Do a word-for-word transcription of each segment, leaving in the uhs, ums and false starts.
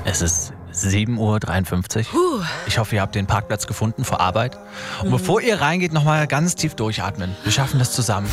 Es ist sieben Uhr dreiundfünfzig. Puh. Ich hoffe, ihr habt den Parkplatz gefunden vor Arbeit. Und bevor ihr reingeht, nochmal ganz tief durchatmen. Wir schaffen das zusammen.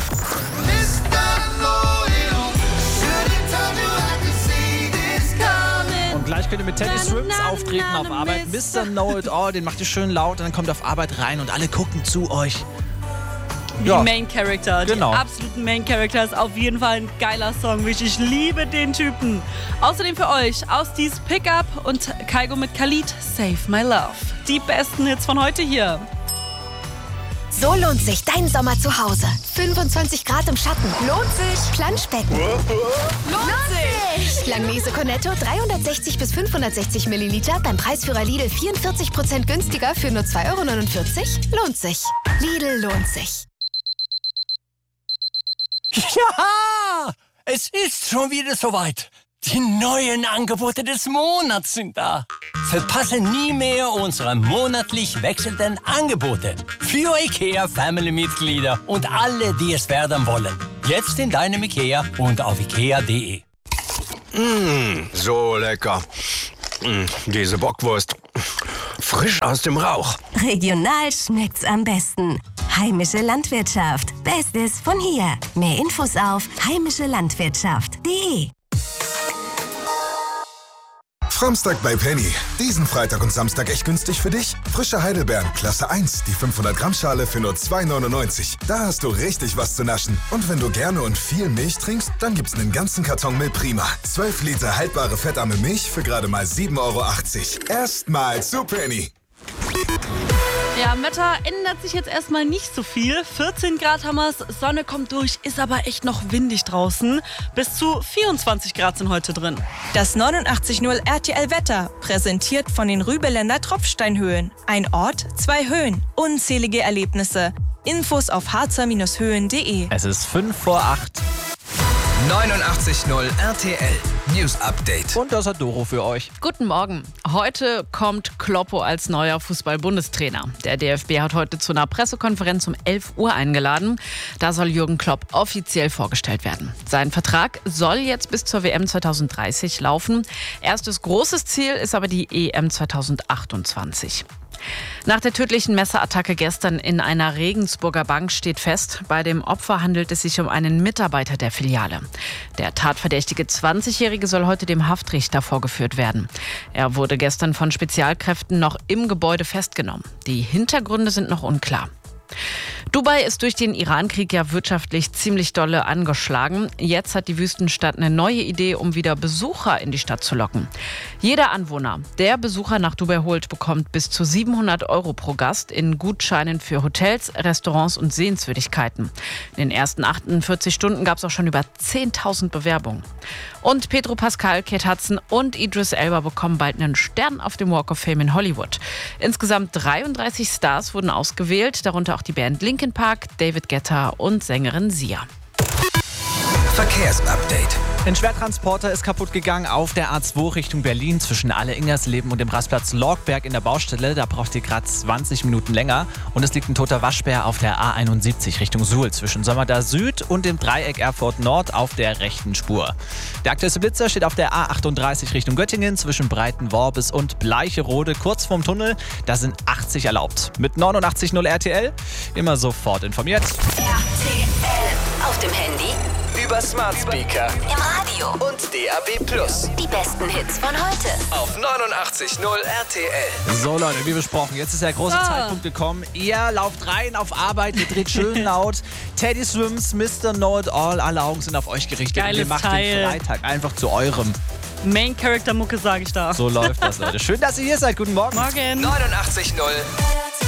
Und gleich könnt ihr mit Teddy Swims auftreten auf Arbeit. Mister Know-It-All, den macht ihr schön laut und dann kommt ihr auf Arbeit rein und alle gucken zu euch. Die Ja. Main Character, Genau. die absoluten Main Character ist auf jeden Fall ein geiler Song. Ich liebe den Typen. Außerdem für euch aus dies Pickup und Kygo mit Khalid, Save My Love. Die besten Hits von heute hier. So lohnt sich dein Sommer zu Hause. fünfundzwanzig Grad im Schatten. Lohnt sich. Planschbecken. Lohnt sich. Langnese Cornetto dreihundertsechzig bis fünfhundertsechzig Milliliter beim Preisführer Lidl vierundvierzig Prozent günstiger für nur zwei Euro neunundvierzig. Lohnt sich. Lidl lohnt sich. Ja, es ist schon wieder soweit. Die neuen Angebote des Monats sind da. Verpasse nie mehr unsere monatlich wechselnden Angebote für IKEA Family-Mitglieder und alle, die es werden wollen. Jetzt in deinem IKEA und auf ikea punkt de. Mmh, so lecker. Mmh, diese Bockwurst. Frisch aus dem Rauch. Regional schmeckt's am besten. Heimische Landwirtschaft. Bestes von hier. Mehr Infos auf heimische Landwirtschaft punkt de. Framstag bei Penny. Diesen Freitag und Samstag echt günstig für dich. Frische Heidelbeeren, Klasse eins, die fünfhundert Gramm Schale für nur zwei neunundneunzig. Da hast du richtig was zu naschen. Und wenn du gerne und viel Milch trinkst, dann gibt's einen ganzen Karton Milprima. zwölf Liter haltbare fettarme Milch für gerade mal sieben Euro achtzig. Erstmal zu Penny. Ja, am Wetter ändert sich jetzt erstmal nicht so viel. vierzehn Grad haben wir's, Sonne kommt durch, ist aber echt noch windig draußen. Bis zu vierundzwanzig Grad sind heute drin. Das neunundachtzig Komma null R T L Wetter, präsentiert von den Rübeländer Tropfsteinhöhen. Ein Ort, zwei Höhen, unzählige Erlebnisse. Infos auf harzer Höhen punkt de. Es ist fünf vor acht. neunundachtzig Komma null R T L News Update. Und das hat Doro für euch. Guten Morgen. Heute kommt Kloppo als neuer Fußball-Bundestrainer. Der D F B hat heute zu einer Pressekonferenz um elf Uhr eingeladen. Da soll Jürgen Klopp offiziell vorgestellt werden. Sein Vertrag soll jetzt bis zur W M zwanzig dreißig laufen. Erstes großes Ziel ist aber die E M zwanzig achtundzwanzig. Nach der tödlichen Messerattacke gestern in einer Regensburger Bank steht fest, bei dem Opfer handelt es sich um einen Mitarbeiter der Filiale. Der tatverdächtige zwanzigjährige soll heute dem Haftrichter vorgeführt werden. Er wurde gestern von Spezialkräften noch im Gebäude festgenommen. Die Hintergründe sind noch unklar. Dubai ist durch den Iran-Krieg ja wirtschaftlich ziemlich dolle angeschlagen. Jetzt hat die Wüstenstadt eine neue Idee, um wieder Besucher in die Stadt zu locken. Jeder Anwohner, der Besucher nach Dubai holt, bekommt bis zu siebenhundert Euro pro Gast in Gutscheinen für Hotels, Restaurants und Sehenswürdigkeiten. In den ersten achtundvierzig Stunden gab es auch schon über zehntausend Bewerbungen. Und Pedro Pascal, Kate Hudson und Idris Elba bekommen bald einen Stern auf dem Walk of Fame in Hollywood. Insgesamt dreiunddreißig Stars wurden ausgewählt, darunter auch die Band Linkin Park, David Guetta und Sängerin Sia. Verkehrsupdate. Ein Schwertransporter ist kaputt gegangen auf der A zwei Richtung Berlin zwischen Alle-Ingersleben und dem Rastplatz Lorgberg in der Baustelle. Da braucht ihr gerade zwanzig Minuten länger. Und es liegt ein toter Waschbär auf der A einundsiebzig Richtung Suhl zwischen Sömmerda Süd und dem Dreieck Erfurt Nord auf der rechten Spur. Der aktuelle Blitzer steht auf der A achtunddreißig Richtung Göttingen zwischen Breitenworbis und Bleicherode kurz vorm Tunnel. Da sind achtzig erlaubt. Mit neunundachtzig Komma null R T L immer sofort informiert. R T L auf dem Handy, Über Smart Speaker im Radio und D A B Plus. die besten Hits von heute. Auf neunundachtzig Komma null R T L. So Leute, wie besprochen, jetzt ist der große So. Zeitpunkt gekommen. Ihr lauft rein auf Arbeit, ihr dreht schön laut. Teddy Swims, Mister Know-It-All, alle Augen sind auf euch gerichtet. Geiles und ihr macht Teil. den Freitag einfach zu eurem. Main Character Mucke, sage ich da. So läuft das, Leute. Schön, dass ihr hier seid. Guten Morgen. Morgen. neunundachtzig Komma null